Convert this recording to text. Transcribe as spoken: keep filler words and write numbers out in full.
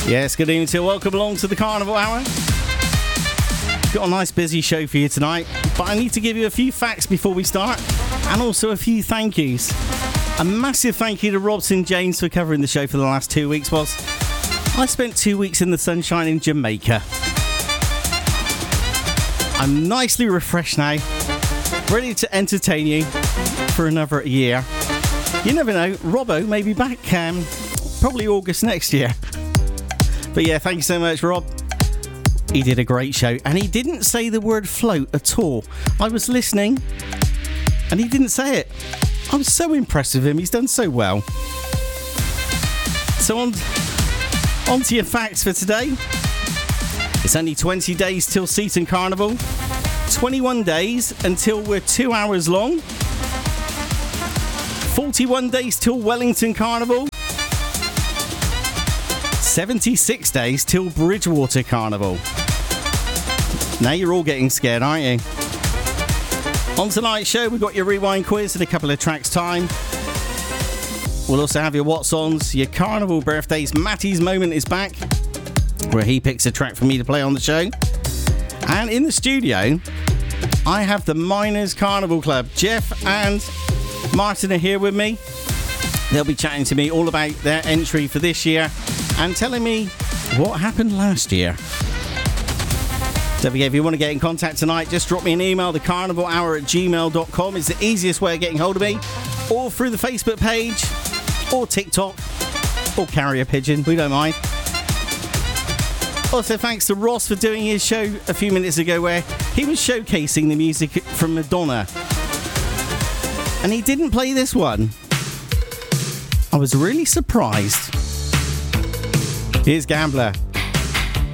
Yes, good evening to you. Welcome along to the Carnival Hour. Got a nice busy show for you tonight, but I need to give you a few facts before we start, and also a few thank yous. A massive thank you to Robson James for covering the show for the last two weeks. Whilst I spent two weeks in the sunshine in Jamaica. I'm nicely refreshed now, ready to entertain you for another year. You never know, Robbo may be back um, probably August next year. But yeah, thank you so much, Rob. He did a great show, and he didn't say the word float at all. I was listening, and he didn't say it. I was so impressed with him. He's done so well. So on, on to your facts for today. It's only twenty days till Seaton Carnival. twenty-one days until we're two hours long. forty-one days till Wellington Carnival. seventy-six days till Bridgewater Carnival. Now you're all getting scared, aren't you? On tonight's show, we've got your rewind quiz in a couple of tracks' time. We'll also have your What's Ons, your Carnival birthdays. Matty's Moment is back, where he picks a track for me to play on the show. And in the studio, I have the Miners Carnival Club. Jeff and Martin are here with me. They'll be chatting to me all about their entry for this year and telling me what happened last year. Don't forget, if you want to get in contact tonight, just drop me an email. The carnival hour at gmail dot com is the easiest way of getting hold of me, or through the Facebook page, or TikTok, or carrier pigeon, we don't mind. Also, thanks to Ross for doing his show a few minutes ago, where he was showcasing the music from Madonna. And he didn't play this one. I was really surprised. Here's Gambler.